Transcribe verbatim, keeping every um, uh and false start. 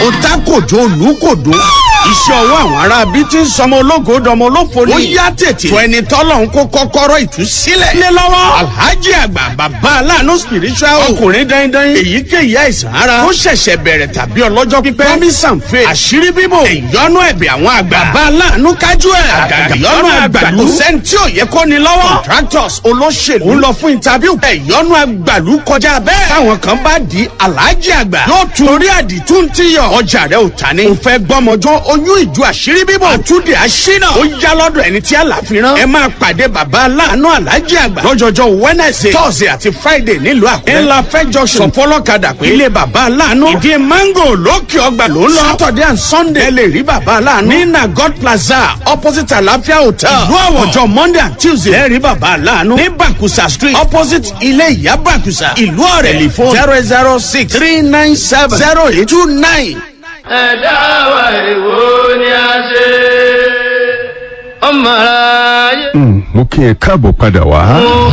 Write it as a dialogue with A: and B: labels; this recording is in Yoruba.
A: ó tá kòjó olùkòdó iṣẹ́ ọwọ́ àwọn ará bí tí ń sọmọ ológo dọmọ olófo ni. ó yá tètè tó ẹni tọ́lọ̀ ń kó kọ́kọ́rọ́ ìtúsílẹ̀ lé lọ́wọ́. alhaji àgbà bàbá aláàánú spiritual ọkùnrin dandan èyíkéyìí àìsàn ara ó ṣẹ̀ṣẹ̀ bẹ̀rẹ̀ tàbí ọlọ́jọ́ pípẹ́. promise and faith àṣírí bíbò ìyọnu ẹ̀bẹ̀ àwọn àgbà. bàbá aláàánú kájú ẹ̀ àgàgà ìyọnu àgbàlú kò sẹ́ni tí ò yẹ kó ni lọ́wọ́. contractors olóṣèlú ń lọ fún interview. ìyọnu àgbàlú kọjá bẹ́ẹ̀. táwọn kan bá di alhaji àgbà yóò tún orí àdìtú ń tíyọ̀. ọjà rẹ ò ta ni. ò fẹ́ gbọ́mọjọ́ oyún ìjọ àṣírí bíbò àtúndì àṣínà ó yá lọ́dọ̀ ẹni tí àlàfi rán. ẹ máa pàdé bàbá aláàánú alájí àgbà lọ́jọ́jọ́ wednesday thursday àti friday nílùú àkúrẹ́. ńlá fẹ́ junction sọfọlọ́kadà pé ilé bàbá aláàánú ìdí mango lókè ọgbà ló ń lọ. saturday and sunday ẹ lè rí bàbá aláàánú ní nagot plaza opposite àlàáfíà hotel. ìlú àwọ̀ ọjọ́ monday and tuesday ẹ rí bàbá aláàánú ní bakusa street opposite ilé ìyá bakusa ìlú ọ̀rẹ́ telephone zero zero six three nine seven zero eight two nine.
B: ẹ̀dá wa èwo ni a ṣe ọmọ ara yẹ.
C: mo kí ẹ káàbọ̀ padà wá.